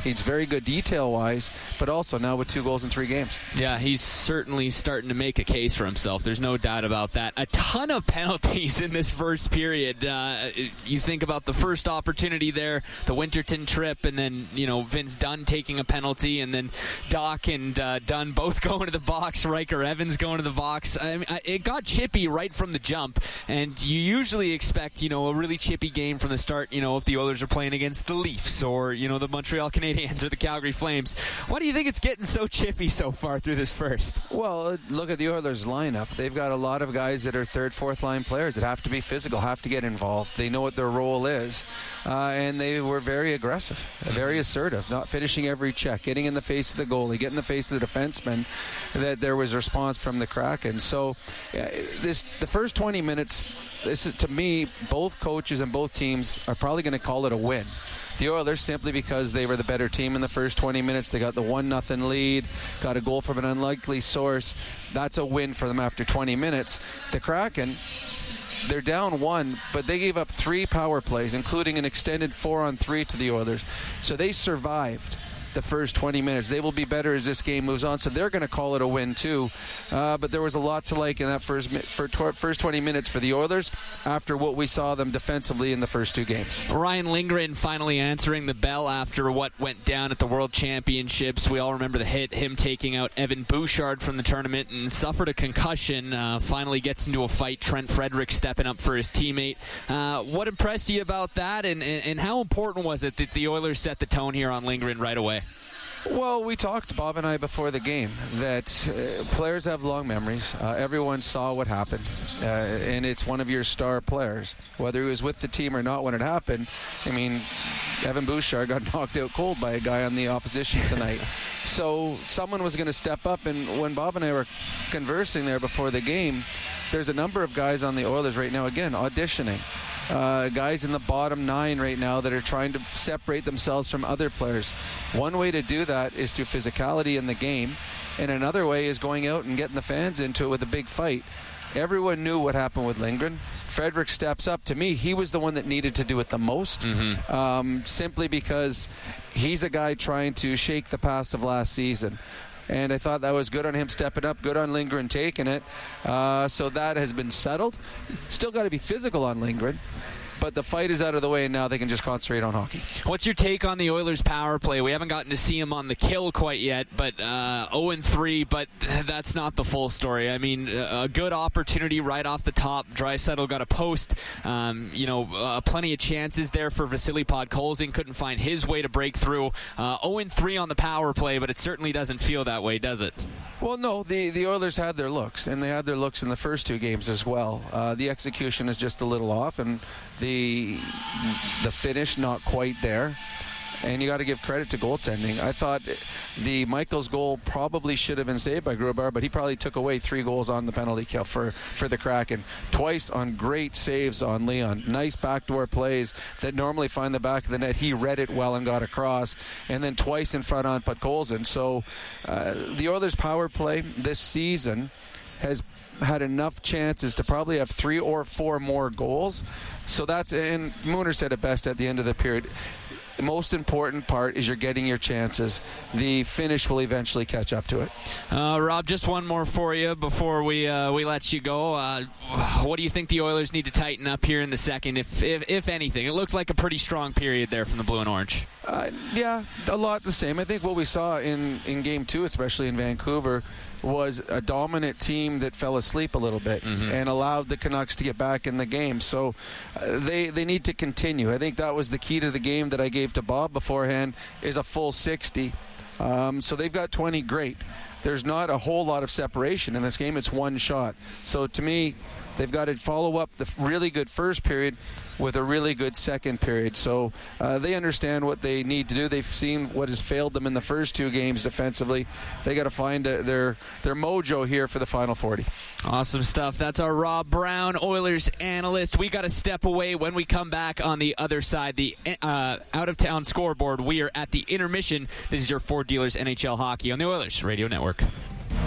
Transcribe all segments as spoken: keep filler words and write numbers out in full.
He's very good detail-wise, but also now with two goals in three games. Yeah, he's certainly starting to make a case for himself. There's no doubt about that. A ton of penalties in this first period. Uh, you think about the first opportunity there, the Winterton trip, and then, you know, Vince Dunn taking a penalty, and then Doc and uh, Dunn both going to the box, Riker Evans going to the box. I mean, it got chippy right from the jump, and you usually expect, you know, a really chippy game from the start, you know, if the Oilers are playing against the Leafs or, you know, the Montreal Canadiens or the Calgary Flames. Why do you think it's getting so chippy so far through this first? Well, look at the Oilers lineup. They've got a lot of guys that are third, fourth line players that have to be physical, have to get involved. They know what their role is, uh, and they were very aggressive, very assertive, not finishing every check, getting in the face of the goalie, getting in the face of the defenseman, that there was a response from the Kraken. So uh, this the first twenty minutes, this is, to me, both coaches and both teams are probably going to call it a win. The Oilers, simply because they were the better team in the first twenty minutes. They got the one nothing lead, got a goal from an unlikely source. That's a win for them after twenty minutes. The Kraken, they're down one, but they gave up three power plays, including an extended four on three to the Oilers. So they survived the first twenty minutes. They will be better as this game moves on, so they're going to call it a win too. Uh, but there was a lot to like in that first first twenty minutes for the Oilers after what we saw them defensively in the first two games. Ryan Lindgren finally answering the bell after what went down at the World Championships. We all remember the hit, him taking out Evan Bouchard from the tournament and suffered a concussion. Uh, finally gets into a fight. Trent Frederick stepping up for his teammate. Uh, what impressed you about that, and, and, and how important was it that the Oilers set the tone here on Lindgren right away? Well, we talked, Bob and I, before the game, that uh, players have long memories. Uh, everyone saw what happened, uh, and it's one of your star players. Whether he was with the team or not when it happened, I mean, Evan Bouchard got knocked out cold by a guy on the opposition tonight. So someone was going to step up, and when Bob and I were conversing there before the game, there's a number of guys on the Oilers right now, again, auditioning. Uh, guys in the bottom nine right now that are trying to separate themselves from other players. One way to do that is through physicality in the game, and another way is going out and getting the fans into it with a big fight. Everyone knew what happened with Lindgren. Frederick steps up. To me, he was the one that needed to do it the most, mm-hmm. um, simply because he's a guy trying to shake the past of last season. And I thought that was good on him stepping up, good on Lindgren taking it. Uh, so that has been settled. Still got to be physical on Lindgren. But the fight is out of the way, and now they can just concentrate on hockey. What's your take on the Oilers' power play? We haven't gotten to see him on the kill quite yet, but uh, oh and three, but that's not the full story. I mean, a good opportunity right off the top. Draisaitl got a post. Um, you know, uh, plenty of chances there for Vasily Podkolzin. Couldn't find his way to break through. Uh, oh and three on the power play, but it certainly doesn't feel that way, does it? Well, no, the, the Oilers had their looks, and they had their looks in the first two games as well. Uh, the execution is just a little off, and the the finish not quite there. And you got to give credit to goaltending. I thought the Michaels goal probably should have been saved by Grubauer, but he probably took away three goals on the penalty kill for, for the Kraken. Twice on great saves on Leon. Nice backdoor plays that normally find the back of the net. He read it well and got across. And then twice in front on Podkolzin. So uh, the Oilers' power play this season has had enough chances to probably have three or four more goals. So that's, and Mooner said it best at the end of the period, the most important part is you're getting your chances. The finish will eventually catch up to it. Uh, Rob, just one more for you before we uh, we let you go. Uh, what do you think the Oilers need to tighten up here in the second, if if, if anything? It looked like a pretty strong period there from the Blue and Orange. Uh, yeah, a lot the same. I think what we saw in, in Game two, especially in Vancouver, was a dominant team that fell asleep a little bit mm-hmm. and allowed the Canucks to get back in the game. So uh, they they need to continue. I think that was the key to the game that I gave to Bob beforehand, is a full sixty. Um, so they've got twenty, great. There's not a whole lot of separation in this game. It's one shot. So to me, they've got to follow up the really good first period with a really good second period. So uh, they understand what they need to do. They've seen what has failed them in the first two games defensively. They got to find uh, their their mojo here for the final forty. Awesome stuff. That's our Rob Brown, Oilers analyst. We got to step away. When we come back on the other side, the uh, out-of-town scoreboard, we are at the intermission. This is your Ford Dealers N H L Hockey on the Oilers Radio Network.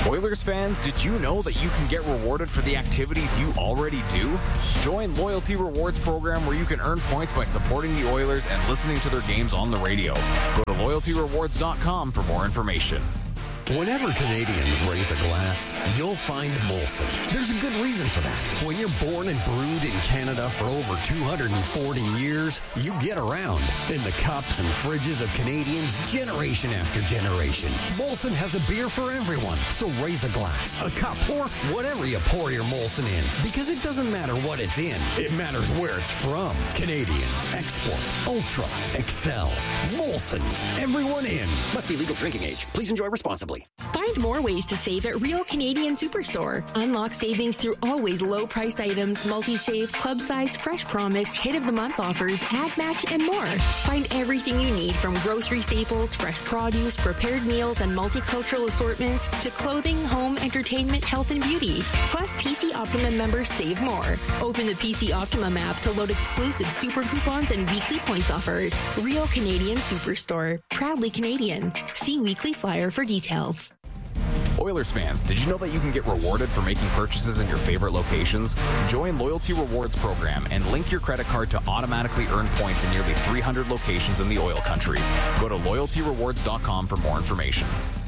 Oilers fans, did you know that you can get rewarded for the activities you already do? Join Loyalty Rewards program where you can earn points by supporting the Oilers and listening to their games on the radio. Go to loyalty rewards dot com for more information. Whenever Canadians raise a glass, you'll find Molson. There's a good reason for that. When you're born and brewed in Canada for over two hundred forty years, you get around in the cups and fridges of Canadians generation after generation. Molson has a beer for everyone, so raise a glass, a cup, or whatever you pour your Molson in. Because it doesn't matter what it's in, it matters where it's from. Canadian, Export, Ultra, Excel, Molson. Everyone in. Must be legal drinking age. Please enjoy responsibly. Find more ways to save at Real Canadian Superstore. Unlock savings through always low-priced items, multi-save, club size, fresh promise, hit of the month offers, ad match, and more. Find everything you need from grocery staples, fresh produce, prepared meals, and multicultural assortments to clothing, home, entertainment, health, and beauty. Plus, P C Optimum members save more. Open the P C Optimum app to load exclusive super coupons and weekly points offers. Real Canadian Superstore. Proudly Canadian. See weekly flyer for details. Oilers fans, did you know that you can get rewarded for making purchases in your favorite locations? Join Loyalty Rewards program and link your credit card to automatically earn points in nearly three hundred locations in the oil country. Go to loyalty rewards dot com for more information.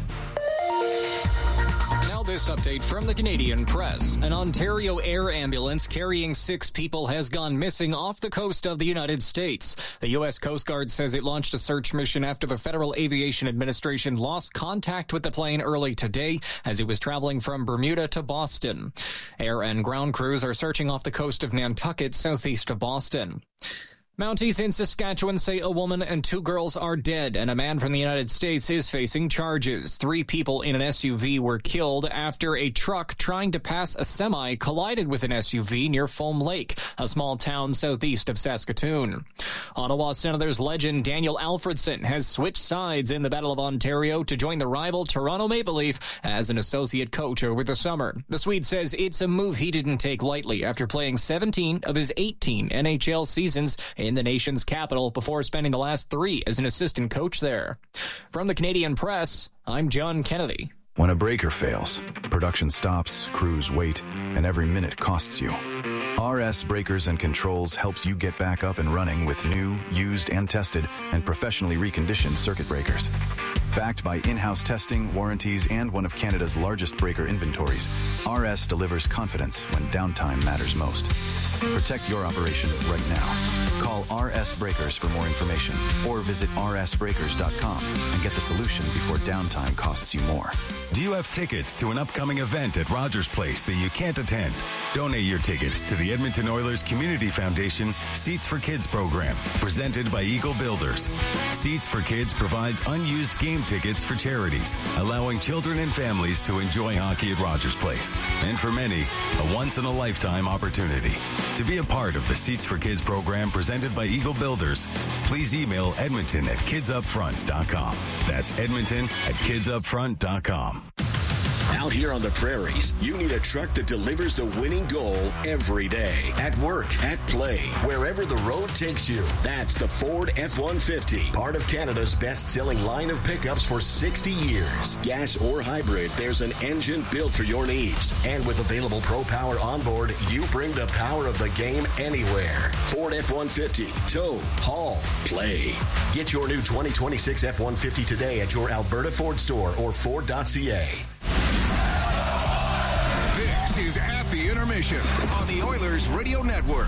Now this update from the Canadian Press. An Ontario air ambulance carrying six people has gone missing off the coast of the United States. The U S Coast Guard says it launched a search mission after the Federal Aviation Administration lost contact with the plane early today as it was traveling from Bermuda to Boston. Air and ground crews are searching off the coast of Nantucket, southeast of Boston. Mounties in Saskatchewan say a woman and two girls are dead, and a man from the United States is facing charges. Three people in an S U V were killed after a truck trying to pass a semi collided with an S U V near Foam Lake, a small town southeast of Saskatoon. Ottawa Senators legend Daniel Alfredson has switched sides in the Battle of Ontario to join the rival Toronto Maple Leaf as an associate coach over the summer. The Swede says it's a move he didn't take lightly after playing seventeen of his eighteen N H L seasons in the nation's capital before spending the last three as an assistant coach there. From the Canadian Press, I'm John Kennedy. When a breaker fails, production stops, crews wait, and every minute costs you. R S Breakers and Controls helps you get back up and running with new, used, and tested, and professionally reconditioned circuit breakers. Backed by in-house testing, warranties, and one of Canada's largest breaker inventories, R S delivers confidence when downtime matters most. Protect your operation right now. Call R S Breakers for more information or visit r s breakers dot com and get the solution before downtime costs you more. Do you have tickets to an upcoming event at Rogers Place that you can't attend? Donate your tickets to the Edmonton Oilers Community Foundation Seats for Kids program, presented by Eagle Builders. Seats for Kids provides unused game tickets for charities, allowing children and families to enjoy hockey at Rogers Place. And for many, a once-in-a-lifetime opportunity. To be a part of the Seats for Kids program presented by Eagle Builders, please email Edmonton at kids up front dot com. That's Edmonton at kids up front dot com. Out here on the prairies, you need a truck that delivers the winning goal every day. At work, at play, wherever the road takes you. That's the Ford F one fifty, part of Canada's best-selling line of pickups for sixty years. Gas or hybrid, there's an engine built for your needs. And with available Pro Power onboard, you bring the power of the game anywhere. Ford F one fifty, tow, haul, play. Get your new twenty twenty-six F one fifty today at your Alberta Ford store or Ford dot C A. This is At the Intermission on the Oilers Radio Network.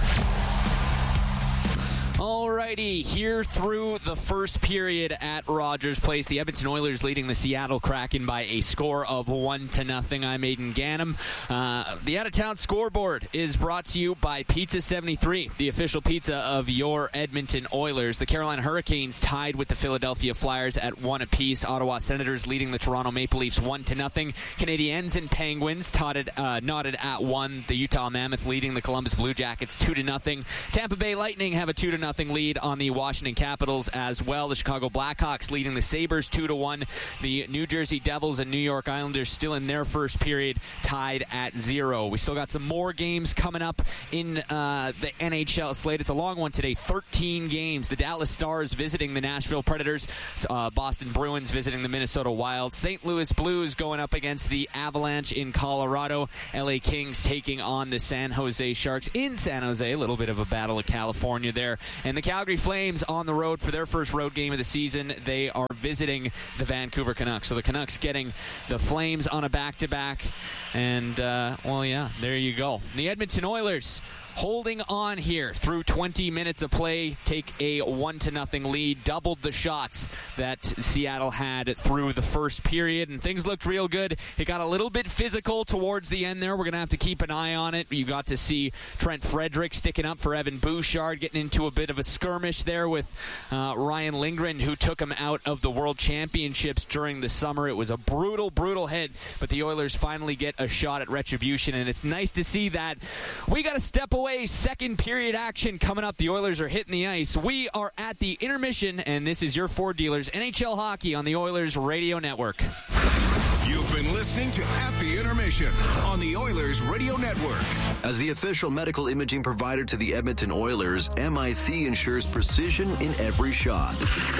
Alrighty, here through the first period at Rogers Place, the Edmonton Oilers leading the Seattle Kraken by a score of one to nothing. I'm Aidan Gannam. Uh, the out-of-town scoreboard is brought to you by Pizza seventy-three, the official pizza of your Edmonton Oilers. The Carolina Hurricanes tied with the Philadelphia Flyers at one apiece. Ottawa Senators leading the Toronto Maple Leafs one to nothing. Canadiens and Penguins totted, uh, knotted at one. The Utah Mammoth leading the Columbus Blue Jackets two to nothing. Tampa Bay Lightning have a two to nothing nothing lead on the Washington Capitals as well. The Chicago Blackhawks leading the Sabres two to one. The New Jersey Devils and New York Islanders still in their first period tied at zero. We still got some more games coming up in uh, the N H L slate. It's a long one today, thirteen games. The Dallas Stars visiting the Nashville Predators. Uh, Boston Bruins visiting the Minnesota Wild. Saint Louis Blues going up against the Avalanche in Colorado. L A Kings taking on the San Jose Sharks in San Jose. A little bit of a battle of California there. And the Calgary Flames on the road for their first road game of the season. They are visiting the Vancouver Canucks. So the Canucks getting the Flames on a back-to-back. And, uh, well, yeah, there you go. The Edmonton Oilers holding on here through twenty minutes of play, take a one to nothing lead, doubled the shots that Seattle had through the first period, and things looked real good. It got a little bit physical towards the end there. We're going to have to keep an eye on it. You got to see Trent Frederick sticking up for Evan Bouchard, getting into a bit of a skirmish there with uh, Ryan Lindgren, who took him out of the World Championships during the summer. It was a brutal, brutal hit, but the Oilers finally get a shot at retribution, and it's nice to see that. We got to step away. Second period action coming up. The Oilers are hitting the ice. We are at the intermission, and this is your Ford Dealers N H L Hockey on the Oilers Radio Network. You've been listening to At the Intermission on the Oilers Radio Network. As the official medical imaging provider to the Edmonton Oilers, M I C ensures precision in every shot.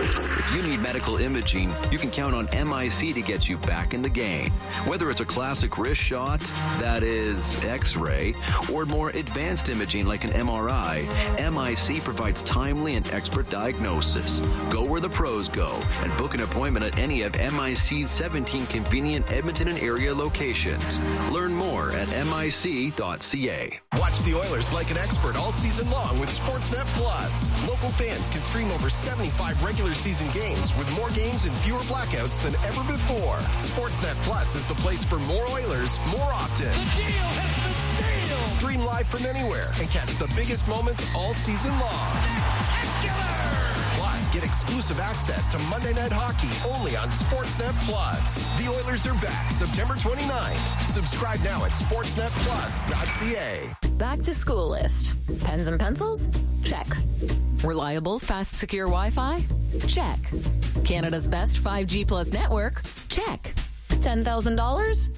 If you need medical imaging, you can count on M I C to get you back in the game. Whether it's a classic wrist shot, that is X-ray, or more advanced imaging like an M R I, M I C provides timely and expert diagnosis. Go where the pros go and book an appointment at any of M I C's seventeen convenient Edmonton and area locations. Learn more at M I C dot C A. Watch the Oilers like an expert all season long with Sportsnet Plus. Local fans can stream over seventy-five regular season games with more games and fewer blackouts than ever before. Sportsnet Plus is the place for more Oilers more often. The deal has been sealed! Stream live from anywhere and catch the biggest moments all season long. Spectacular! Plus, get exclusive access to Monday Night Hockey only on Sportsnet Plus. The Oilers are back September twenty-ninth. Subscribe now at sportsnet plus dot c a. Back to school list. Pens and pencils? Check. Reliable, fast, secure Wi-Fi? Check. Canada's best five G plus network? Check. ten thousand dollars?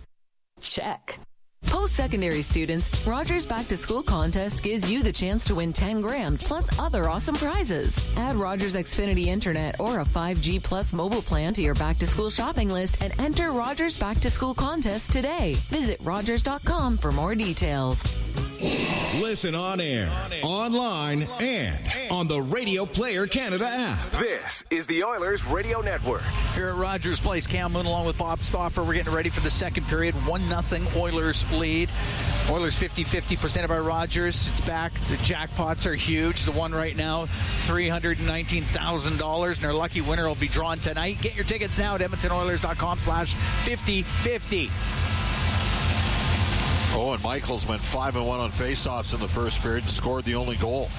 Check. Post-secondary students, Rogers Back to School contest gives you the chance to win ten grand plus other awesome prizes. Add Rogers Xfinity Internet or a five G plus mobile plan to your Back to School shopping list and enter Rogers Back to School contest today. Visit rogers dot com for more details. Listen on air, online, and on the Radio Player Canada app. This is the Oilers Radio Network. Here at Rogers Place, Cam Moon along with Bob Stauffer. We're getting ready for the second period. one nothing Oilers lead. Oilers fifty-fifty presented by Rogers. It's back. The jackpots are huge. The one right now, three hundred nineteen thousand dollars. And our lucky winner will be drawn tonight. Get your tickets now at edmonton oilers dot com slash fifty fifty. Oh, and Michaels went five and one on faceoffs in the first period and scored the only goal.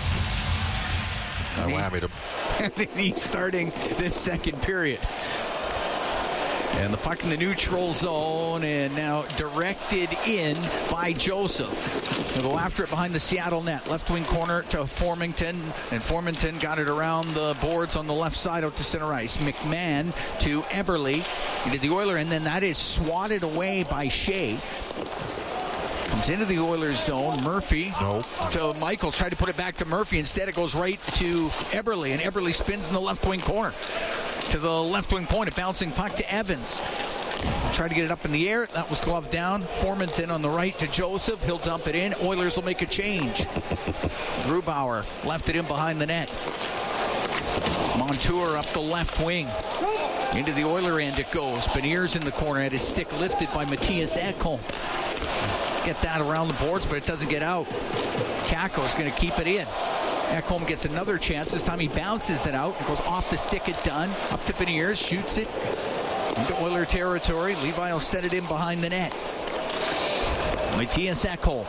I whammied him. And he's starting this second period. And the puck in the neutral zone, and now directed in by Joseph. They'll go after it behind the Seattle net. Left wing corner to Formington, and Formington got it around the boards on the left side out to center ice. McMahon to Eberle into the Oiler, and then that is swatted away by Shea. Comes into the Oilers zone. Murphy nope. to Michaels. Tried to put it back to Murphy. Instead, it goes right to Eberle, and Eberle spins in the left wing corner. To the left wing point, a bouncing puck to Evans. Tried to get it up in the air. That was gloved down. Formanton on the right to Joseph. He'll dump it in. Oilers will make a change. Grubauer left it in behind the net. Montour up the left wing. Into the Oiler end it goes. Beniers in the corner. Had his stick lifted by Matthias Ekholm. Get that around the boards, but it doesn't get out. Kakko's going to keep it in. Ekholm gets another chance. This time he bounces it out. It goes off the stick at Dunn. Up to Beniers. Shoots it into Oiler territory. Levi will set it in behind the net. Matthias Ekholm.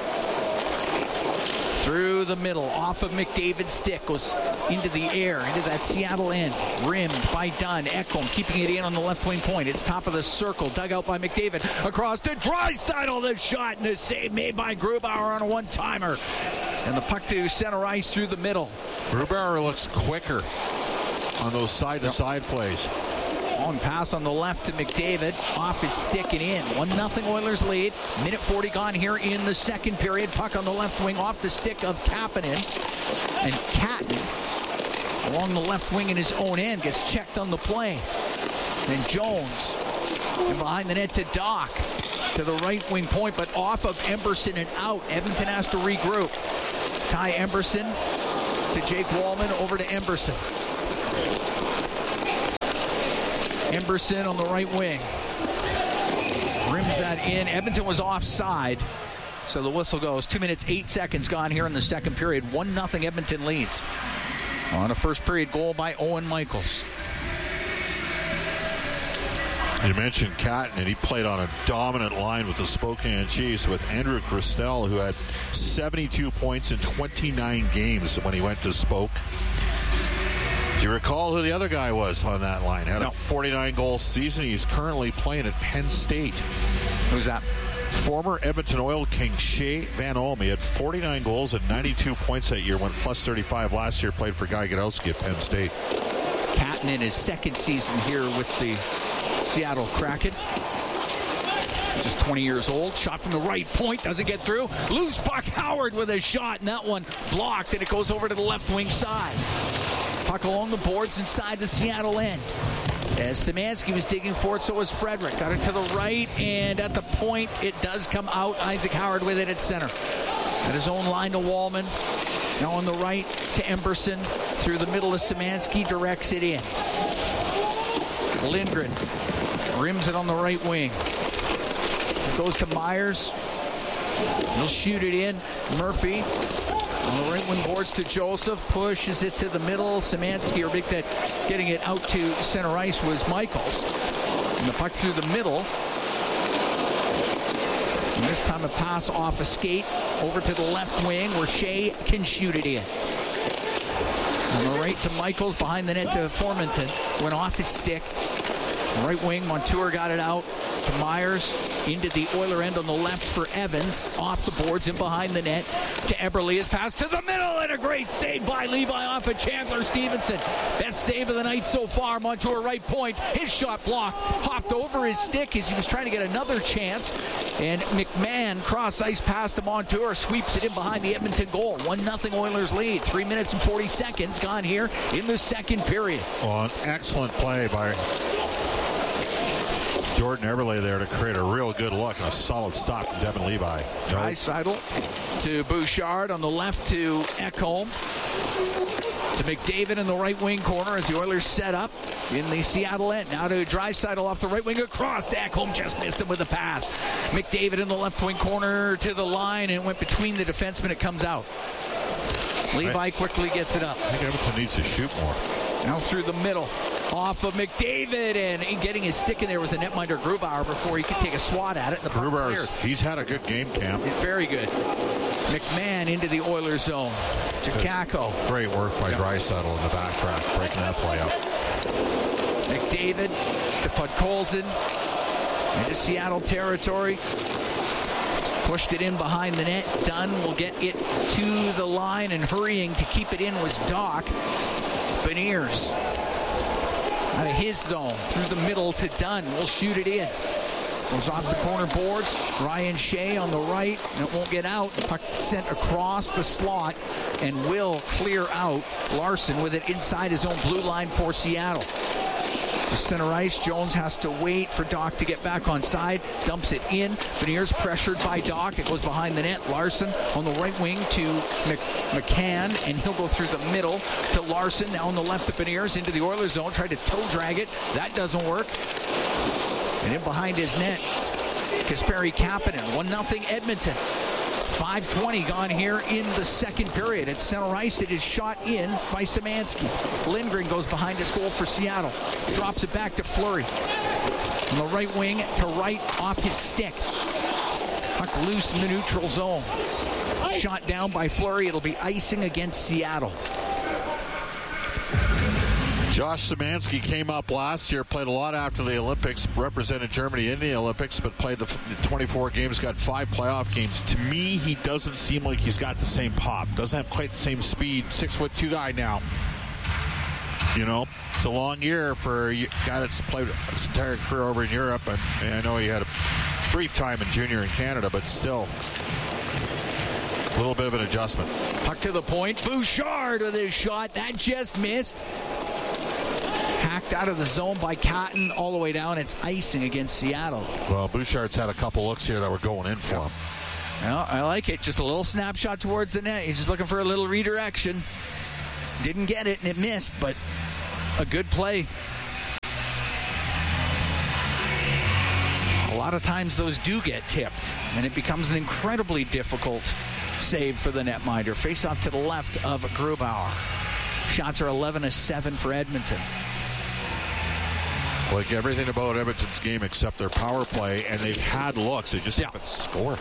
Through the middle, off of McDavid's stick, goes into the air, into that Seattle end. Rimmed by Dunn. Ekholm keeping it in on the left wing point. It's top of the circle, dug out by McDavid. Across to Draisaitl, the shot and the save made by Grubauer on a one-timer. And the puck to center ice through the middle. Grubauer looks quicker on those side-to-side yep. plays. Long pass on the left to McDavid. Off his stick and in. one nothing Oilers lead. Minute forty gone here in the second period. Puck on the left wing off the stick of Kapanen. And Catton along the left wing in his own end gets checked on the play. Then Jones. And behind the net to Doc. To the right wing point, but off of Emberson and out. Edmonton has to regroup. Ty Emberson to Jake Wallman, over to Emberson. Emberson on the right wing. Rims that in. Edmonton was offside, so the whistle goes. Two minutes, eight seconds gone here in the second period. One nothing Edmonton leads. On a first period goal by Owen Michaels. You mentioned Catton, and he played on a dominant line with the Spokane Chiefs with Andrew Christel, who had seventy-two points in twenty-nine games when he went to Spoke. Do you recall who the other guy was on that line? Had no. a forty-nine goal season. He's currently playing at Penn State. Who's that? Former Edmonton Oil King Shea Van Olm. He had forty-nine goals and ninety-two points that year, went plus thirty-five last year, played for Guy Godowski at Penn State. Catton in his second season here with the Seattle Kraken. Just twenty years old. Shot from the right point. Doesn't get through. Loose puck. Howard with a shot. And that one blocked. And it goes over to the left wing side. Puck along the boards inside the Seattle end. As Szymanski was digging for it, so was Frederick. Got it to the right. And at the point, it does come out. Isaac Howard with it at center. At his own line to Wallman. Now on the right to Emberson. Through the middle of Szymanski. Directs it in. Lindgren rims it on the right wing. It goes to Myers. He'll shoot it in. Murphy on the right wing boards to Joseph. Pushes it to the middle. Szymanski, or big that getting it out to center ice was Michaels. And the puck through the middle. And this time a pass off a skate over to the left wing where Shea can shoot it in. On the right to Michaels, behind the net to Formanton. Went off his stick. Right wing, Montour got it out to Myers. Into the Oiler end on the left for Evans. Off the boards and behind the net to Eberle. His pass to the middle, and a great save by Levi off of Chandler Stevenson. Best save of the night so far. Montour right point. His shot blocked. Hopped over his stick as he was trying to get another chance. And McMahon cross ice pass to Montour. Sweeps it in behind the Edmonton goal. one nothing Oilers lead. Three minutes and forty seconds gone here in the second period. Well, an excellent play by Jordan Eberle there to create a real good look and a solid stop from Devin Levi. Draisaitl to Bouchard on the left to Ekholm. To McDavid in the right wing corner as the Oilers set up in the Seattle end. Now to Draisaitl off the right wing across to Ekholm. Just missed him with a pass. McDavid in the left wing corner to the line and went between the defensemen. It comes out. Levi quickly gets it up. I think Edmonton needs to shoot more. Now through the middle. Off of McDavid, and getting his stick in there was a netminder Grubauer before he could take a swat at it. And the Grubauer, he's had a good game, Cam. Very good. McMahon into the Oilers zone. To Kakko. Great work by yep. Draisaitl in the backtrack, breaking that play up. McDavid to Podkolzin into Seattle territory. Pushed it in behind the net. Dunn will get it to the line, and hurrying to keep it in was Doc. Beniers. Out of his zone, through the middle to Dunn. We'll shoot it in. Goes off the corner boards. Ryan Shea on the right, and it won't get out. Puck sent across the slot, and will clear out. Larson with it inside his own blue line for Seattle. The center ice, Jones has to wait for Doc to get back on side. Dumps it in. Beniers pressured by Doc. It goes behind the net. Larson on the right wing to Mc- McCann, and he'll go through the middle to Larson. Now on the left to Beniers into the Oilers zone. Tried to toe drag it. That doesn't work. And in behind his net, Kasperi Kapanen. one nothing Edmonton. five twenty gone here in the second period. At center ice, it is shot in by Szymanski. Lindgren goes behind his goal for Seattle. Drops it back to Fleury. On the right wing to right off his stick. Puck loose in the neutral zone. Shot down by Fleury. It'll be icing against Seattle. Josh Szymanski came up last year, played a lot after the Olympics, represented Germany in the Olympics, but played the twenty-four games, got five playoff games. To me, he doesn't seem like he's got the same pop. Doesn't have quite the same speed. Six foot two guy now. You know, it's a long year for a guy that's played his entire career over in Europe. And, and I know he had a brief time in junior in Canada, but still a little bit of an adjustment. Puck to the point. Bouchard with his shot. That just missed. Hacked out of the zone by Cotton all the way down. It's icing against Seattle. Well, Bouchard's had a couple looks here that were going in for him. Well, I like it. Just a little snapshot towards the net. He's just looking for a little redirection. Didn't get it, and it missed, but a good play. A lot of times those do get tipped, and it becomes an incredibly difficult save for the netminder. Face off to the left of Grubauer. Shots are eleven to seven for Edmonton. Like everything about Edmonton's game except their power play, and they've had looks. They just yeah. haven't scored.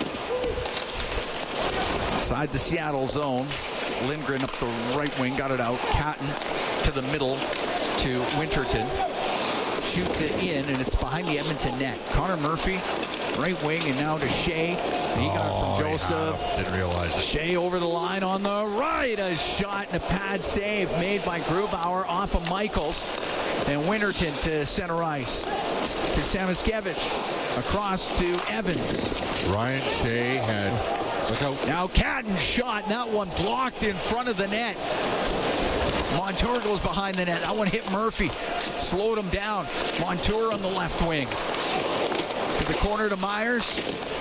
Inside the Seattle zone, Lindgren up the right wing, got it out. Catton to the middle to Winterton. Shoots it in, and it's behind the Edmonton net. Connor Murphy, right wing, and now to Shea. He got oh, it from Joseph. Yeah, didn't realize it. Shea over the line on the right. A shot and a pad save made by Grubauer off of Michaels. And Winterton to center ice. To Samoskevich. Across to Evans. Ryan Shea had... Look out. Now Catton shot, and that one blocked in front of the net. Montour goes behind the net. That one hit Murphy. Slowed him down. Montour on the left wing. To the corner to Myers.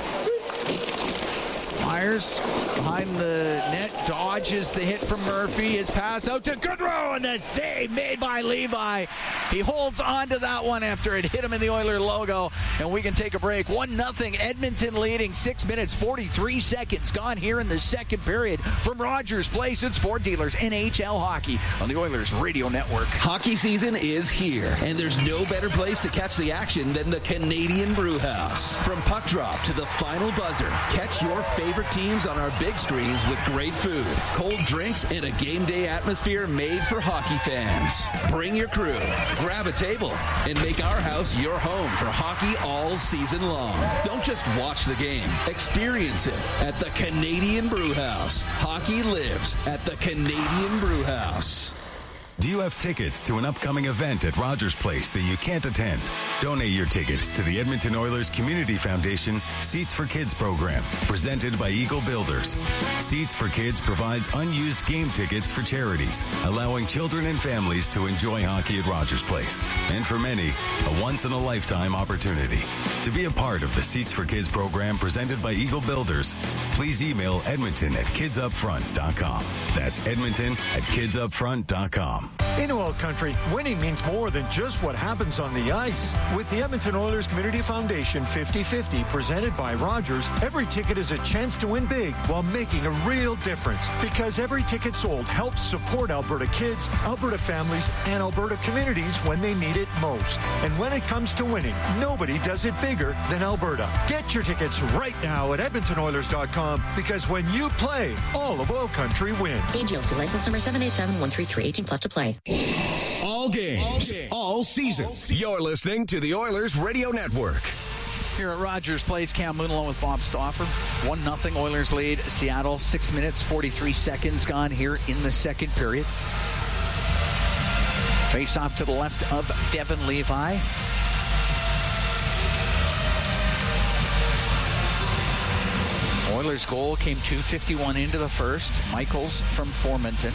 Myers behind the net, dodges the hit from Murphy. His pass out to Goodrow, and the save made by Levi. He holds on to that one after it hit him in the Oiler logo, and we can take a break. one nothing, Edmonton leading, six minutes, forty-three seconds gone here in the second period. From Rogers Place, it's Ford Dealers N H L Hockey on the Oilers Radio Network. Hockey season is here, and there's no better place to catch the action than the Canadian Brewhouse. From puck drop to the final buzzer, catch your favorite teams on our big screens with great food, cold drinks, and a game day atmosphere made for hockey fans. Bring your crew, grab a table, and make our house your home for hockey all season long. Don't just watch the game. Experience it at the Canadian Brewhouse. Hockey lives at the Canadian Brewhouse. Do you have tickets to an upcoming event at Rogers Place that you can't attend? Donate your tickets to the Edmonton Oilers Community Foundation Seats for Kids program, presented by Eagle Builders. Seats for Kids provides unused game tickets for charities, allowing children and families to enjoy hockey at Rogers Place. And for many, a once-in-a-lifetime opportunity. To be a part of the Seats for Kids program presented by Eagle Builders, please email Edmonton at kids up front dot com. That's Edmonton at kids up front dot com. In oil country, winning means more than just what happens on the ice. With the Edmonton Oilers Community Foundation fifty fifty presented by Rogers, every ticket is a chance to win big while making a real difference. Because every ticket sold helps support Alberta kids, Alberta families, and Alberta communities when they need it most. And when it comes to winning, nobody does it bigger than Alberta. Get your tickets right now at edmonton oilers dot com, because when you play, all of oil country wins. A G L C license number seven eight seven one three three, eighteen plus to play. All games, all, games. all season. All season. You're listening to the Oilers Radio Network. Here at Rogers Place, Cam Moon along with Bob Stauffer. one nothing Oilers lead Seattle. six minutes, forty-three seconds gone here in the second period. Face off to the left of Devin Levi. Oilers' goal came two fifty-one into the first. Michaels from Formanton.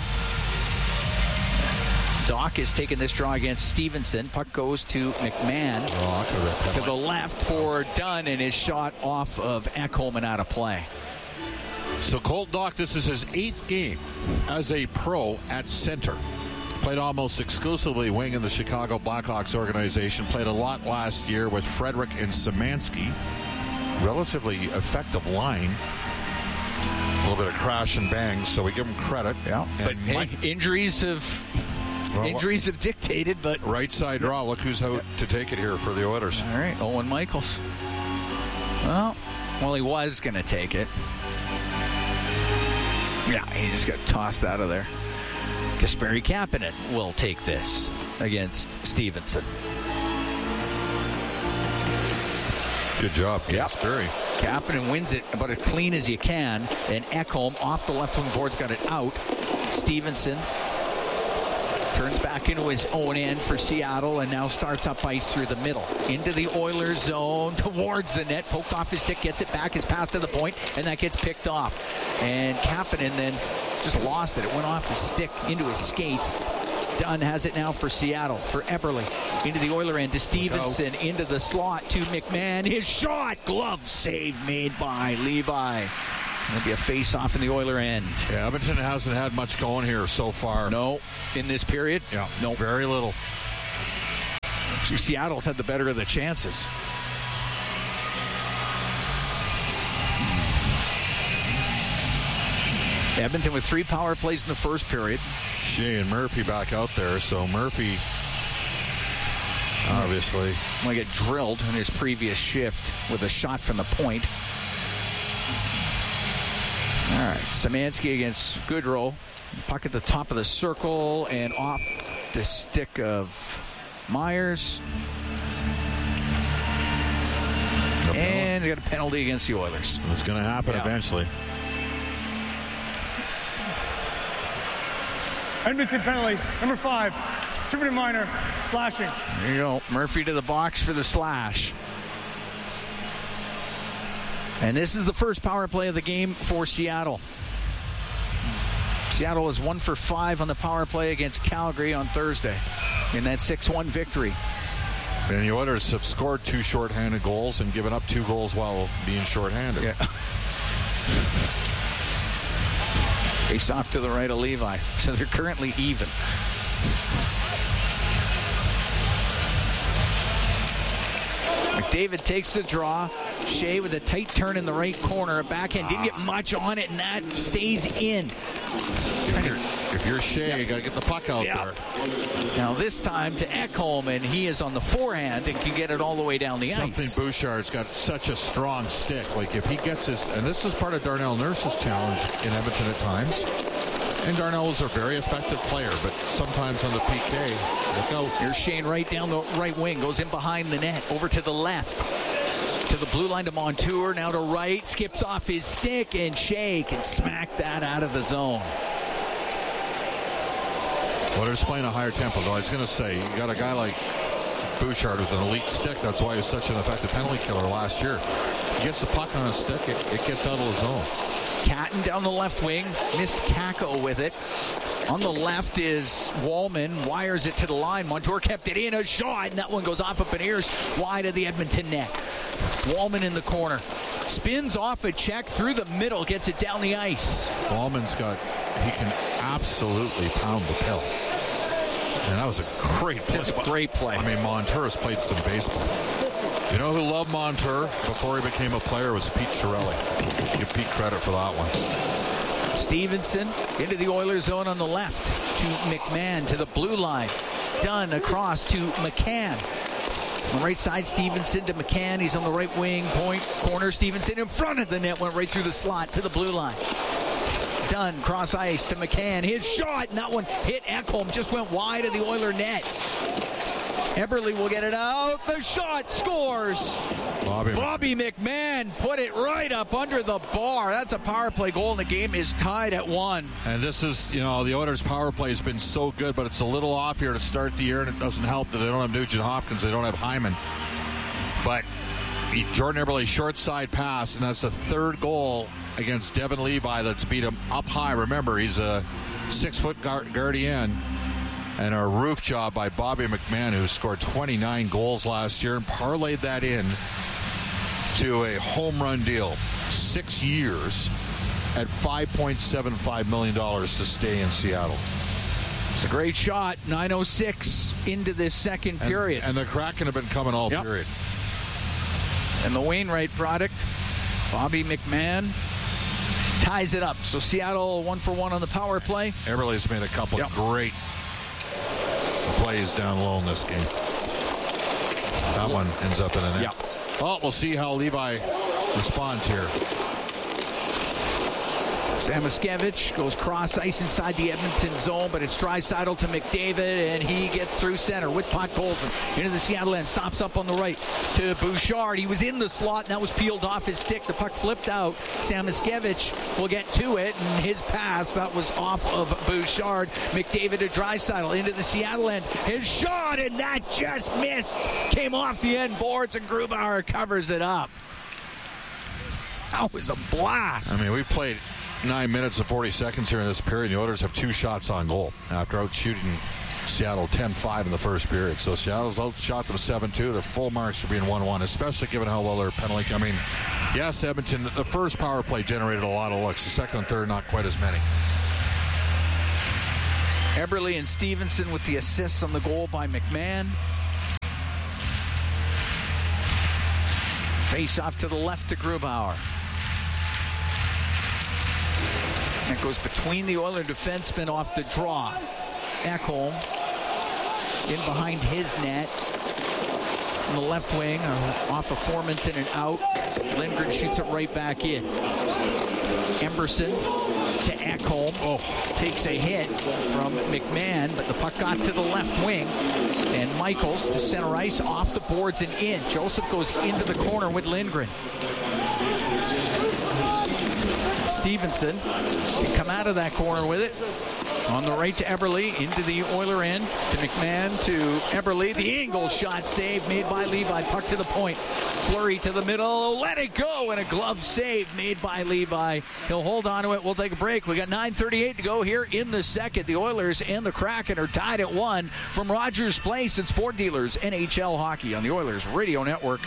Doc has taken this draw against Stevenson. Puck goes to McMahon. Oh, to the left for Dunn, and his shot off of Ekholm and out of play. So Colt Doc, this is his eighth game as a pro at center. Played almost exclusively wing in the Chicago Blackhawks organization. Played a lot last year with Frederick and Szymanski. Relatively effective line. A little bit of crash and bang, so we give him credit. Yeah, and but hey, Mike, injuries have well, injuries have dictated. But right side draw. Look who's out to take it here for the Oilers. All right, Owen Michaels. Well, well, he was going to take it. Yeah, he just got tossed out of there. Kasperi Kapanen will take this against Stevenson. Good job, Kasperi. Yep. Kapanen wins it about as clean as you can, and Ekholm off the left wing board's got it out. Stevenson turns back into his own end for Seattle and now starts up ice through the middle. Into the Oilers zone, towards the net. Poked off his stick, gets it back, his pass to the point, and that gets picked off. And Kapanen then just lost it. It went off his stick into his skates. Dunn has it now for Seattle, for Eberle. Into the Oiler end to Stevenson, into the slot to McMahon. His shot, glove save made by Levi. There'll be a face-off in the Oiler end. Yeah, Edmonton hasn't had much going here so far. No, in this period? Yeah, no, very little. Seattle's had the better of the chances. Edmonton with three power plays in the first period. Shea and Murphy back out there, so Murphy obviously might get drilled in his previous shift with a shot from the point. All right, Szymanski against Goodrow. Puck at the top of the circle and off the stick of Myers. No and got a penalty against the Oilers. It's going to happen yeah. eventually. Edmonton penalty, number five, Tiffany Minor, slashing. There you go. Murphy to the box for the slash. And this is the first power play of the game for Seattle. Seattle is one for five on the power play against Calgary on Thursday in that six one victory. And the Oilers have scored two shorthanded goals and given up two goals while being shorthanded. Yeah. Face off to the right of Levi. So they're currently even. McDavid takes the draw. Shea with a tight turn in the right corner. A backhand didn't get much on it, and that stays in. If you're, if you're Shea, yeah. you got to get the puck out yeah. there. Now this time to Ekholm, and he is on the forehand and can get it all the way down the Something ice. Something Bouchard's got such a strong stick. Like if he gets his, and this is part of Darnell Nurse's challenge in Edmonton at times. And Darnell is a very effective player, but sometimes on the peak day, look out. Here's Shane right down the right wing, goes in behind the net, over to the left. To the blue line to Montour, now to right, skips off his stick, and Shea can smack that out of the zone. Oilers playing a higher tempo, though. I was going to say, you got a guy like Bouchard with an elite stick. That's why he was such an effective penalty killer last year. He gets the puck on his stick, it, it gets out of the zone. Catton down the left wing, missed Kako with it. On the left is Wallman, wires it to the line. Montour kept it in, a shot, and that one goes off of Beniers, wide of the Edmonton net. Wallman in the corner. Spins off a check through the middle, gets it down the ice. Wallman's got, he can absolutely pound the pill. And that was a great play. That's a great play. I mean, Montour has played some baseball. You know who loved Montour before he became a player was Pete Chiarelli. Give Pete credit for that one. Stevenson into the Oilers zone on the left to McMahon to the blue line. Dunn across to McCann. On the right side, Stevenson to McCann. He's on the right wing, point, corner. Stevenson in front of the net, went right through the slot to the blue line. Dunn, cross ice to McCann. His shot, and that one hit Ekholm, just went wide of the Oiler net. Eberle will get it out. The shot scores. Bobby, Bobby McMahon put it right up under the bar. That's a power play goal, and the game is tied at one. And this is, you know, the Oilers' power play has been so good, but it's a little off here to start the year, and it doesn't help that they don't have Nugent Hopkins. They don't have Hyman. But Jordan Eberle short side pass, and that's the third goal against Devin Levi that's beat him up high. Remember, he's a six-foot guardian. And a roof job by Bobby McMahon, who scored twenty-nine goals last year and parlayed that in to a home run deal. Six years at five point seven five million dollars to stay in Seattle. It's a great shot. nine oh six into this second and, period. And the Kraken have been coming all yep. period. And the Wainwright product, Bobby McMahon, ties it up. So Seattle one for one on the power play. Eberle's made a couple yep. great plays down low in this game. That one ends up in the net. Yeah. Well, we'll see how Levi responds here. Samoskevich goes cross ice inside the Edmonton zone, but it's Draisaitl to McDavid, and he gets through center with Podkolzin into the Seattle end. Stops up on the right to Bouchard. He was in the slot, and that was peeled off his stick. The puck flipped out. Samoskevich will get to it, and his pass, that was off of Bouchard. McDavid to Draisaitl into the Seattle end. His shot, and that just missed. Came off the end boards, and Grubauer covers it up. That was a blast. I mean, we played nine minutes and forty seconds here in this period. The Oilers have two shots on goal after outshooting Seattle ten five in the first period. So Seattle's outshot them seven two. Their full marks for being one one, especially given how well their penalty. I mean, yes, Edmonton, the first power play generated a lot of looks. The second and third, not quite as many. Eberle and Stevenson with the assists on the goal by McMahon. Face off to the left to Grubauer. That goes between the Oiler defensemen off the draw. Ekholm in behind his net. On the left wing, uh, off of Formenton and out. Lindgren shoots it right back in. Emberson to Ekholm. Oh, takes a hit from McMahon, but the puck got to the left wing. And Michaels to center ice, off the boards and in. Joseph goes into the corner with Lindgren. Stevenson can come out of that corner with it. On the right to Eberle, into the Oiler end, to McMahon, to Eberle. The angle shot save made by Levi. Puck to the point. Fleury to the middle. Let it go. And a glove save made by Levi. He'll hold on to it. We'll take a break. We got nine thirty-eight to go here in the second. The Oilers and the Kraken are tied at one from Rogers Place. It's Ford Dealers N H L Hockey on the Oilers Radio Network.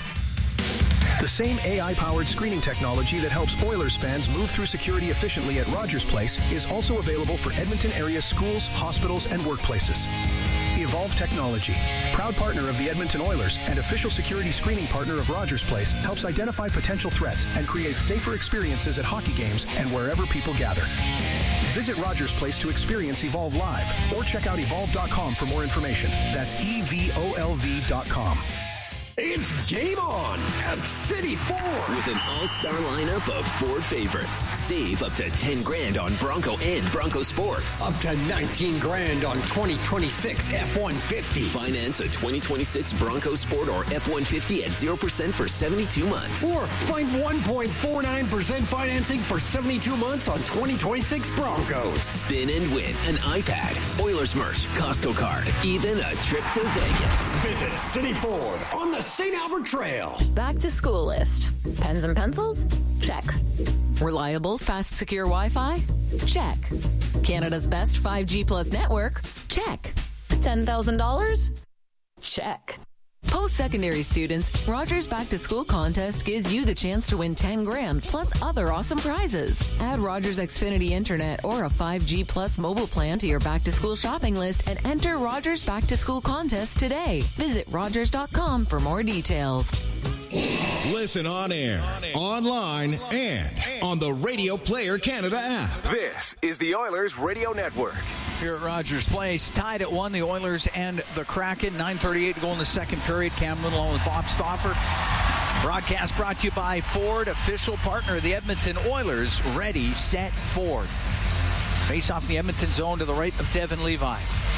The same A I-powered screening technology that helps Oilers fans move through security efficiently at Rogers Place is also available for Edmonton area schools, hospitals, and workplaces. Evolve Technology, proud partner of the Edmonton Oilers and official security screening partner of Rogers Place, helps identify potential threats and create safer experiences at hockey games and wherever people gather. Visit Rogers Place to experience Evolve live or check out evolve dot com for more information. That's E V O L V dot com. It's game on at City Ford with an all-star lineup of Ford favorites. Save up to ten grand on Bronco and Bronco Sports. Up to nineteen grand on twenty twenty-six F one fifty. Finance a twenty twenty-six Bronco Sport or F one fifty at zero percent for seventy-two months. Or find one point four nine percent financing for seventy-two months on twenty twenty-six Broncos. Spin and win an iPad, Oilers merch, Costco card, even a trip to Vegas. Visit City Ford on the Saint Albert Trail. Back to school list. Pens and pencils? Check. Reliable, fast, secure Wi-Fi? Check. Canada's best five G plus network? Check. ten thousand dollars? Check. Post-secondary students, Rogers Back to School contest gives you the chance to win ten grand plus other awesome prizes. Add Rogers Xfinity Internet or a five G plus mobile plan to your back to school shopping list and enter Rogers Back to School contest today. Visit rogers dot com for more details. Listen on air, online, and on the Radio Player Canada app. This is the Oilers Radio Network. Here at Rogers Place, tied at one, the Oilers and the Kraken. nine thirty-eight to go in the second period. Cam Little along with Bob Stauffer. Broadcast brought to you by Ford, official partner of the Edmonton Oilers. Ready, set, Ford. Face off the Edmonton zone to the right of Devin Levi.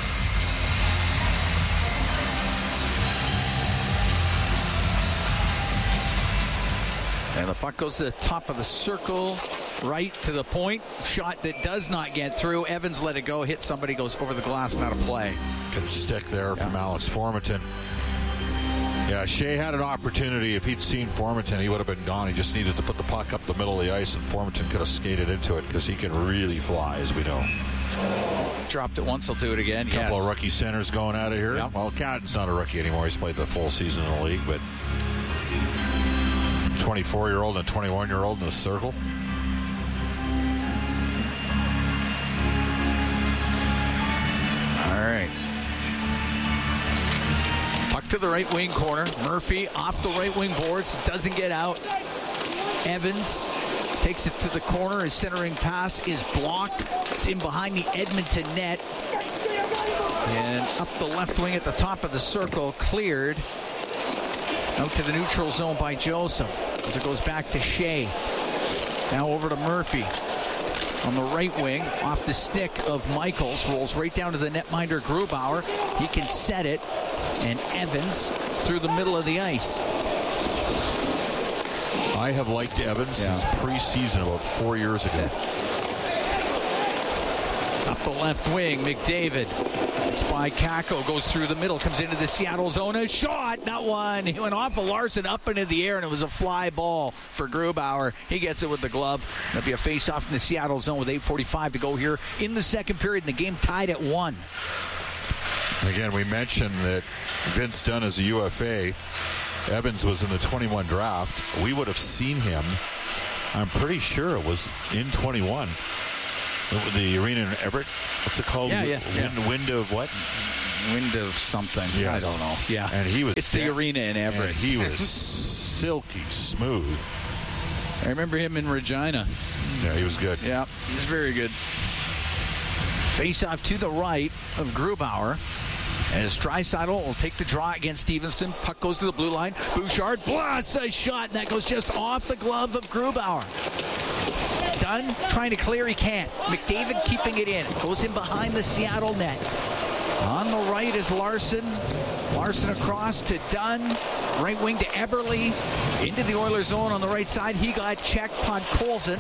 And the puck goes to the top of the circle, right to the point. Shot that does not get through. Evans let it go. Hit somebody, goes over the glass, not a play. Good stick there yeah. from Alex Formenton. Yeah, Shea had an opportunity. If he'd seen Formenton, he would have been gone. He just needed to put the puck up the middle of the ice, and Formenton could have skated into it because he can really fly, as we know. Dropped it once, he'll do it again. A couple yes. of rookie centers going out of here. Yep. Well, Catton's not a rookie anymore. He's played the full season in the league, but twenty-four-year-old and twenty-one-year-old in the circle. All right. Puck to the right wing corner. Murphy off the right wing boards. Doesn't get out. Evans takes it to the corner. His centering pass is blocked. It's in behind the Edmonton net. And up the left wing at the top of the circle. Cleared. Out to the neutral zone by Joseph. As it goes back to Shea. Now over to Murphy. on the right wing, off the stick of Michaels, rolls right down to the netminder Grubauer. He can set it, and Evans through the middle of the ice. I have liked Evans yeah. since preseason about four years ago. Yeah. Up the left wing, McDavid. It's by Kakko, goes through the middle, comes into the Seattle zone. A shot, not one. He went off of Larson up into the air, and it was a fly ball for Grubauer. He gets it with the glove. There'll be a face-off in the Seattle zone with eight forty-five to go here in the second period, and the game tied at one. Again, we mentioned that Vince Dunn is a U F A. Evans was in the twenty-one draft. We would have seen him, I'm pretty sure it was in twenty-one. The arena in Everett, what's it called? Yeah, yeah. Wind, yeah. wind of what? Wind of something. Yes. I don't know. Yeah. And he was. It's the arena in Everett. And he was silky smooth. I remember him in Regina. Yeah, he was good. Yeah, he was very good. Face off to the right of Grubauer. As Draisaitl will take the draw against Stevenson. Puck goes to the blue line. Bouchard blasts a shot, and that goes just off the glove of Grubauer. Dunn trying to clear, he can't. McDavid keeping it in. Goes in behind the Seattle net. On the right is Larson. Larson across to Dunn. Right wing to Eberle. Into the Oilers zone on the right side. He got checked. Podkolzin.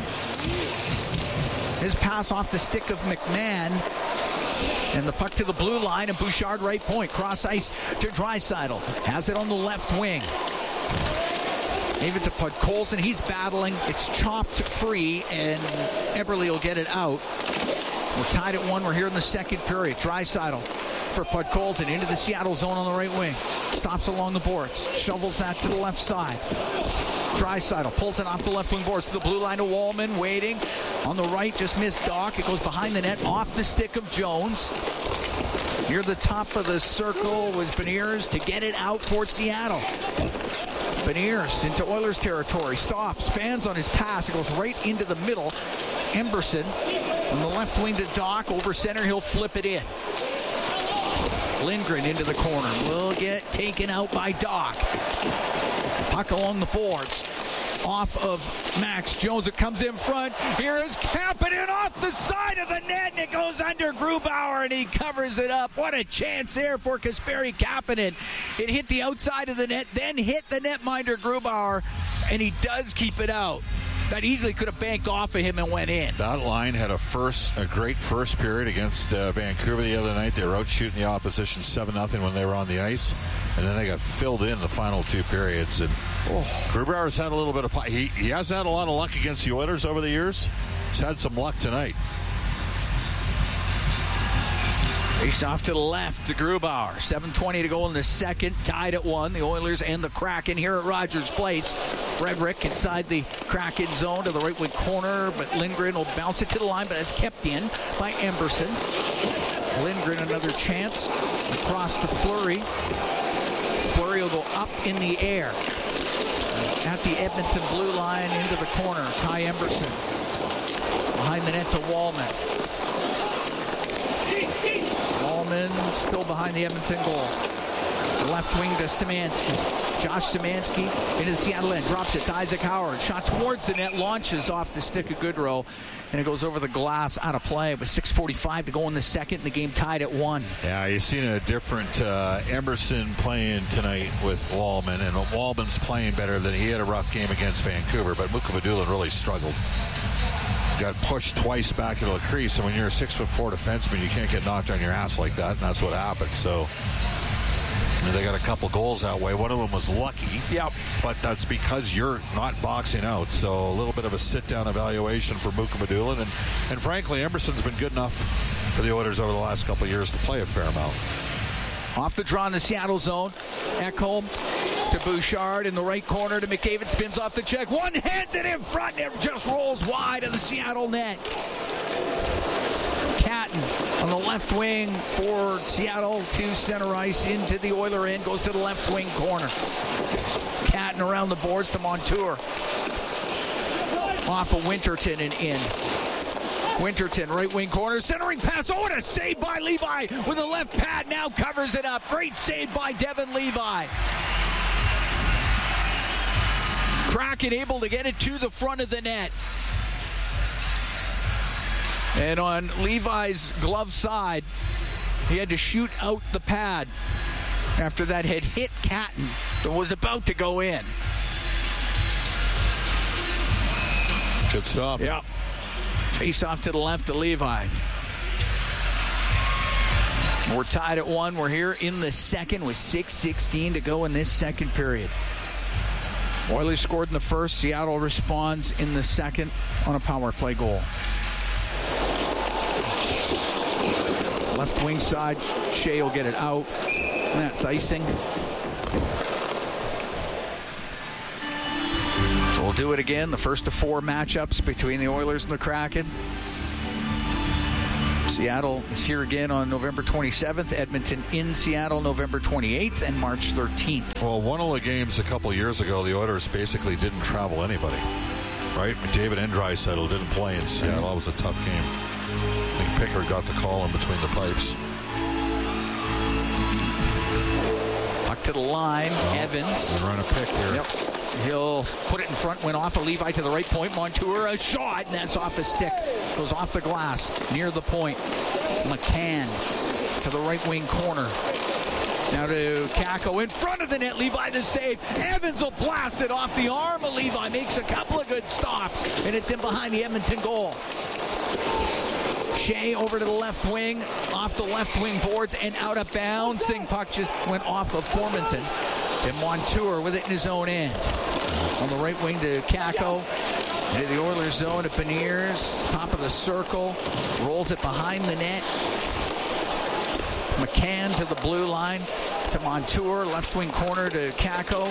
His pass off the stick of McMahon. And the puck to the blue line, and Bouchard right point. Cross ice to Draisaitl. Has it on the left wing. Gave it to Podkolzin. He's battling. It's chopped free, and Eberle will get it out. We're tied at one. We're here in the second period. Draisaitl for Podkolzin into the Seattle zone on the right wing. Stops along the boards. Shovels that to the left side. Draisaitl pulls it off the left wing boards to the blue line to Wallman. Waiting. On the right, just missed Doc. It goes behind the net, off the stick of Jones. Near the top of the circle was Beniers to get it out for Seattle. Beniers into Oilers territory. Stops. Fans on his pass. It goes right into the middle. Emberson on the left wing to Doc. Over center. He'll flip it in. Lindgren into the corner. Will get taken out by Doc. Puck along the boards. Off of Max Jones. It comes in front. Here is Kapanen off the side of the net, and it goes under Grubauer, and he covers it up. What a chance there for Kasperi Kapanen. It hit the outside of the net, then hit the netminder Grubauer, and he does keep it out. That easily could have banked off of him and went in. That line had a first, a great first period against uh, Vancouver the other night. They were out shooting the opposition seven nothing when they were on the ice, and then they got filled in the final two periods. And oh, Grubauer's had a little bit of he he hasn't had a lot of luck against the Oilers over the years. He's had some luck tonight. Face off to the left to Grubauer. seven twenty to go in the second. Tied at one. The Oilers and the Kraken here at Rogers Place. Frederick inside the Kraken zone to the right wing corner, but Lindgren will bounce it to the line, but it's kept in by Emberson. Lindgren another chance across to Fleury. Fleury will go up in the air at the Edmonton blue line into the corner. Ty Emberson behind the net to Wallman. Wallman still behind the Edmonton goal. Left wing to Szymanski. Josh Szymanski into the Seattle end. Drops it to Isaac Howard. Shot towards the net. Launches off the stick of Goodrow. And it goes over the glass out of play. With six forty-five to go in the second. And the game tied at one. Yeah, you've seen a different uh, Emerson playing tonight with Wallman. And Wallman's playing better than he had a rough game against Vancouver. But Mukhamadullin really struggled. Got pushed twice back into the crease, and when you're a six foot four defenseman, you can't get knocked on your ass like that, and that's what happened. So they got a couple goals that way. One of them was lucky. Yep. But that's because you're not boxing out. So a little bit of a sit-down evaluation for Mukhamadullin, and and frankly, Emerson's been good enough for the Oilers over the last couple of years to play a fair amount. Off the draw in the Seattle zone. Ekholm to Bouchard in the right corner to McDavid. Spins off the check. One hands it in front. It just rolls wide of the Seattle net. Catton on the left wing for Seattle to center ice into the Oiler end. Goes to the left wing corner. Catton around the boards to Montour. Off of Winterton and in. Winterton, right wing corner, centering pass. Oh, what a save by Levi with a left pad. Now covers it up. Great save by Devin Levi. Kraken able to get it to the front of the net. And on Levi's glove side, he had to shoot out the pad after that had hit Catton, but was about to go in. Good stop. Yeah. Face off to the left to Levi. We're tied at one. We're here in the second with six sixteen to go in this second period. Oilers scored in the first. Seattle responds in the second on a power play goal. Left wing side, Shea will get it out. And that's icing. So we'll do it again. The first of four matchups between the Oilers and the Kraken. Seattle is here again on November twenty-seventh. Edmonton in Seattle November twenty-eighth and March thirteenth. Well, one of the games a couple of years ago, the Oilers basically didn't travel anybody, right? David and Draisaitl didn't play in Seattle. That was a tough game. I think Pickard got the call in between the pipes. Puck to the line. Oh, Evans. They're running a pick here. Yep. He'll put it in front, went off of Levi to the right point. Montour, a shot, and that's off his stick. Goes off the glass, near the point. McCann to the right wing corner. Now to Kakko in front of the net. Levi the save. Evans will blast it off the arm of Levi. Makes a couple of good stops, and it's in behind the Edmonton goal. Shea over to the left wing, off the left wing boards, and out of bounds. Sing puck just went off of Formanton. And Montour with it in his own end. On the right wing to Kakko. Into the Oilers zone to Beniers. Top of the circle. Rolls it behind the net. McCann to the blue line. To Montour. Left wing corner to Kakko.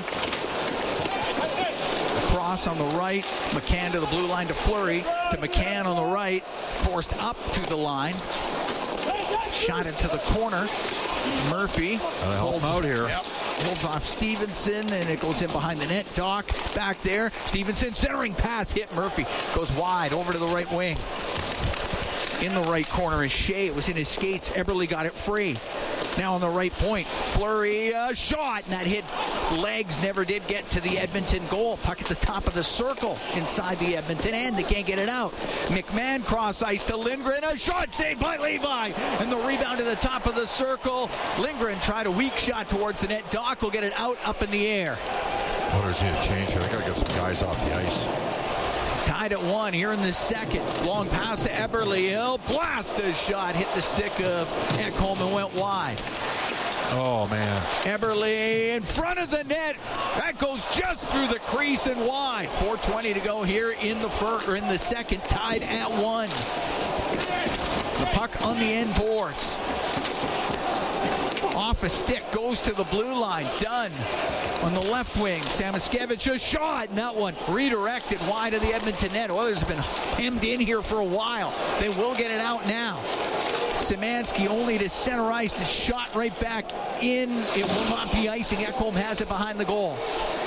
Cross on the right. McCann to the blue line to Fleury. To McCann on the right. Forced up to the line. Shot into the corner. Murphy. Uh, help him out here. Yep. Holds off Stevenson, and it goes in behind the net. Doc back there. Stevenson centering pass hit Murphy. Goes wide over to the right wing. In the right corner is Shea. It was in his skates. Eberle got it free. Now on the right point. Fleury, a shot, and that hit legs. Never did get to the Edmonton goal. Puck at the top of the circle inside the Edmonton end. They can't get it out. McMahon cross ice to Lindgren. A shot saved by Levi. And the rebound to the top of the circle. Lindgren tried a weak shot towards the net. Doc will get it out up in the air. Oilers need to change here. They got to get some guys off the ice. Tied at one here in the second. Long pass to Eberle. He'll blast a shot. Hit the stick of Ekholm and went wide. Oh, man. Eberle in front of the net. That goes just through the crease and wide. four twenty to go here in the first, or in the second. Tied at one. The puck on the end boards. Off a stick, goes to the blue line. Done. On the left wing, Samoskevich, a shot, and that one redirected wide of the Edmonton net. Oilers have been hemmed in here for a while. They will get it out now. Szymanski only to center ice, to shot right back in. It will not be icing. Ekholm has it behind the goal.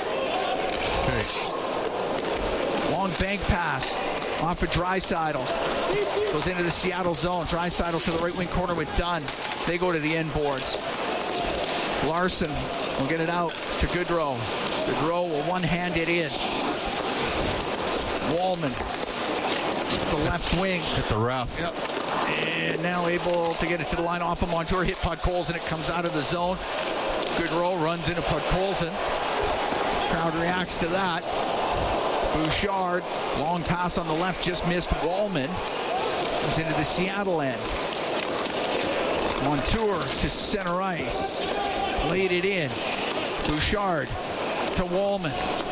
Okay. Long bank pass off of Draisaitl. Goes into the Seattle zone. Draisaitl to the right wing corner with Dunn. They go to the end boards. Larson will get it out to Goodrow. Goodrow will one-hand it in. Wallman, the left wing. Hit the ref. Yep. And now able to get it to the line off of Montour. Hit Podkolzin, and it comes out of the zone. Goodrow runs into Podkolzin. Crowd reacts to that. Bouchard, long pass on the left, just missed Wallman. Goes into the Seattle end. Montour to center ice. Laid it in. Bouchard to Wallman.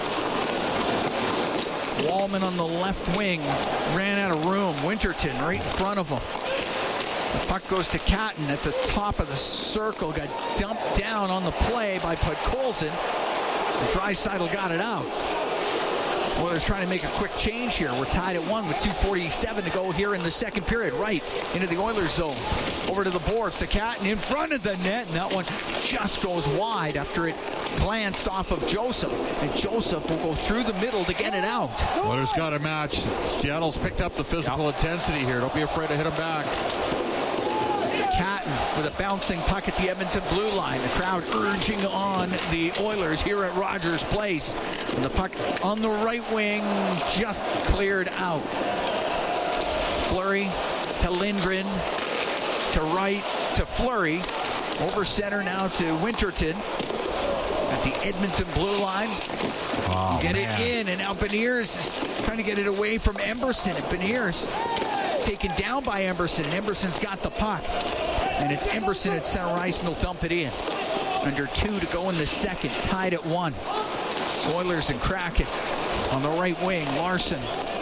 Wallman on the left wing. Ran out of room. Winterton right in front of him. The puck goes to Catton at the top of the circle. Got dumped down on the play by Podkolzin. Draisaitl got it out. Oilers trying to make a quick change here. We're tied at one with two forty-seven to go here in the second period. Right into the Oilers zone. Over to the boards to Catton in front of the net. And that one just goes wide after it glanced off of Joseph. And Joseph will go through the middle to get it out. Oilers got a match. Seattle's picked up the physical yep. intensity here. Don't be afraid to hit them back. Catton with a bouncing puck at the Edmonton blue line. The crowd urging on the Oilers here at Rogers Place. And the puck on the right wing just cleared out. Fleury to Lindgren, to Wright, to Fleury. Over center now to Winterton at the Edmonton blue line. Oh, get man. it in, and now Beniers is trying to get it away from Emberson. And Beniers taken down by Emberson, and Emberson's got the puck. And it's Emberson at center ice, and he'll dump it in. Under two to go in the second, tied at one. Oilers and Kraken on the right wing. Larson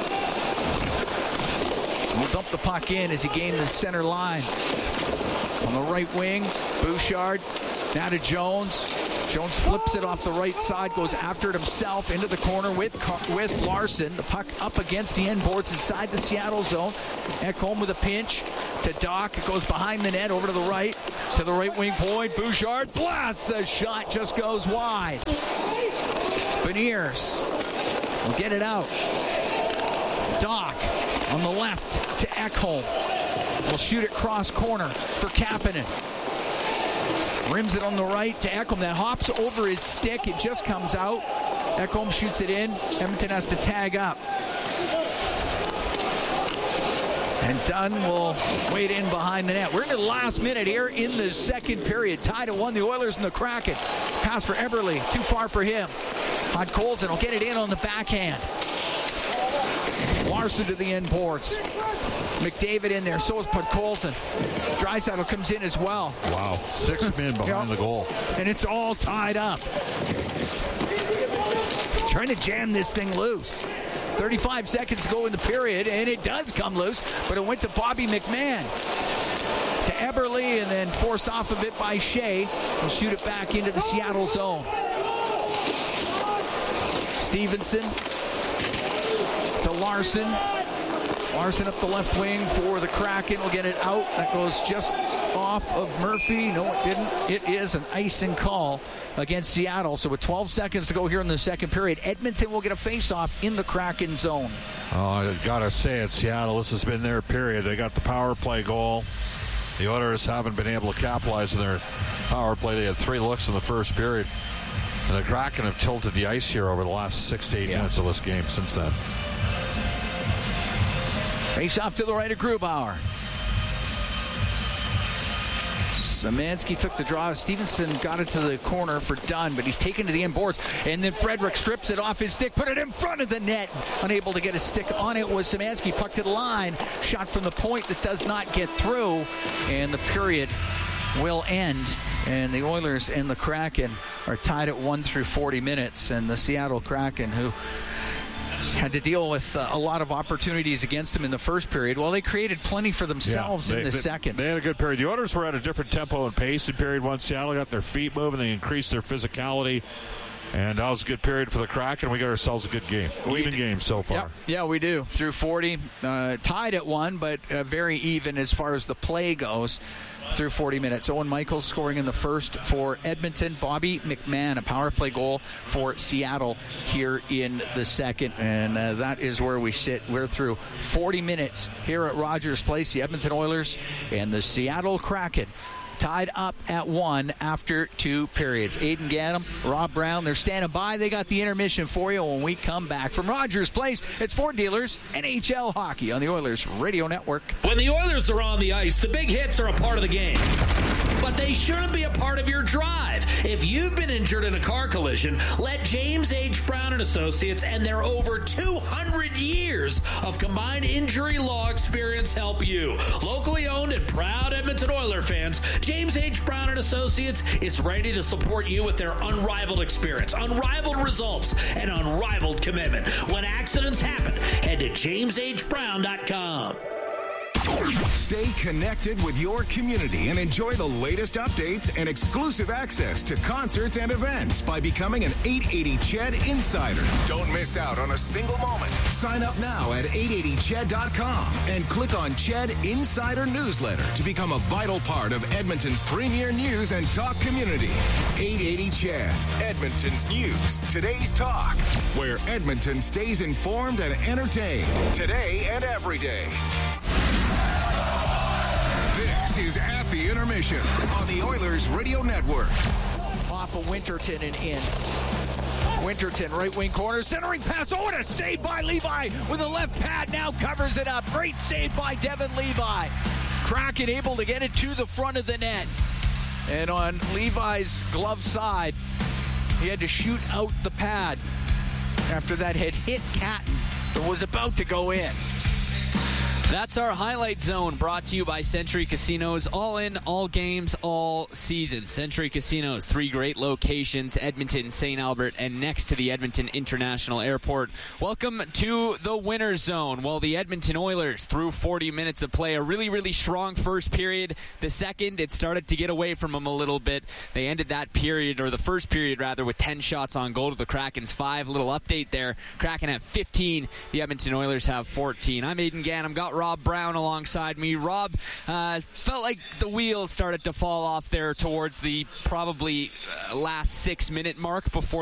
will dump the puck in as he gained the center line. On the right wing, Bouchard, now to Jones. Jones flips it off the right side, goes after it himself into the corner with with Larson. The puck up against the end boards inside the Seattle zone. Ekholm with a pinch to Doc. It goes behind the net over to the right, to the right wing point. Bouchard blasts a shot, just goes wide. Beniers will get it out. Doc on the left to Ekholm. Will shoot it cross corner for Kapanen. Rims it on the right to Ekholm. That hops over his stick. It just comes out. Ekholm shoots it in. Edmonton has to tag up. And Dunn will wait in behind the net. We're in the last minute here in the second period. Tied at one, the Oilers and the Kraken. Pass for Eberle. Too far for him. Podkolzin will get it in on the backhand. Larson to the end boards. McDavid in there. So is Podkolzin. Draisaitl comes in as well. Wow. Six men behind yep. the goal. And it's all tied up. Trying to jam this thing loose. thirty-five seconds to go in the period, and it does come loose, but it went to Bobby McMahon. To Eberle, and then forced off of it by Shea. And shoot it back into the Seattle zone. Stevenson to Larson. Larson up the left wing for the Kraken. Will get it out. That goes just off of Murphy. No, it didn't. It is an icing call against Seattle. So with twelve seconds to go here in the second period, Edmonton will get a face-off in the Kraken zone. Oh, I gotta say it, Seattle. This has been their period. They got the power play goal. The Oilers haven't been able to capitalize on their power play. They had three looks in the first period. And the Kraken have tilted the ice here over the last six to eight yeah. minutes of this game since then. Face off to the right of Grubauer. Szymanski took the draw. Stevenson got it to the corner for Dunn, but he's taken to the end boards. And then Frederick strips it off his stick, put it in front of the net. Unable to get a stick on it was Szymanski. Puck to the line. Shot from the point that does not get through. And the period will end. And the Oilers and the Kraken are tied at one through forty minutes. And the Seattle Kraken, who had to deal with uh, a lot of opportunities against them in the first period. Well, they created plenty for themselves yeah, they, in the they, second. They had a good period. The Oilers were at a different tempo and pace in period one. Seattle got their feet moving. They increased their physicality. And that was a good period for the Kraken. We got ourselves a good game. We even game so far. Yep. Yeah, we do. Through forty. Uh, tied at one, but uh, very even as far as the play goes. Through forty minutes. Owen Michaels scoring in the first for Edmonton. Bobby McMahon, a power play goal for Seattle here in the second. And uh, that is where we sit. We're through forty minutes here at Rogers Place. The Edmonton Oilers and the Seattle Kraken tied up at one after two periods. Aiden Gaddam, Rob Brown, they're standing by. They got the intermission for you when we come back from Rogers Place. It's Ford Dealers, N H L Hockey on the Oilers Radio Network. When the Oilers are on the ice, the big hits are a part of the game. But they shouldn't be a part of your drive. If you've been injured in a car collision, let James H. Brown and Associates and their over two hundred years of combined injury law experience help you. Locally owned and proud Edmonton Oiler fans, James H. Brown and Associates is ready to support you with their unrivaled experience, unrivaled results, and unrivaled commitment. When accidents happen, head to james h brown dot com. Stay connected with your community and enjoy the latest updates and exclusive access to concerts and events by becoming an eight eighty C H E D Insider. Don't miss out on a single moment. Sign up now at eight eighty C H E D dot com and click on C H E D Insider Newsletter to become a vital part of Edmonton's premier news and talk community. eight eighty C H E D, Edmonton's news, today's talk, where Edmonton stays informed and entertained today and every day. This is At the Intermission on the Oilers Radio Network. Off of Winterton and in. Winterton, right wing corner, centering pass. Oh, and a save by Levi with a left pad. Now covers it up. Great save by Devin Levi. Kraken able to get it to the front of the net. And on Levi's glove side, he had to shoot out the pad after that had hit Catton. It was about to go in. That's our Highlight Zone, brought to you by Century Casinos. All in, all games, all season. Century Casinos, three great locations, Edmonton, Saint Albert, and next to the Edmonton International Airport. Welcome to the Winner's Zone. Well, the Edmonton Oilers, through forty minutes of play, a really, really strong first period. The second, it started to get away from them a little bit. They ended that period, or the first period rather, with ten shots on goal to the Kraken's five. Little update there. Kraken have fifteen. The Edmonton Oilers have fourteen. I'm Aidan Gann. Got Rob Brown alongside me. Rob, uh, felt like the wheels started to fall off there towards the probably uh, last six minute mark before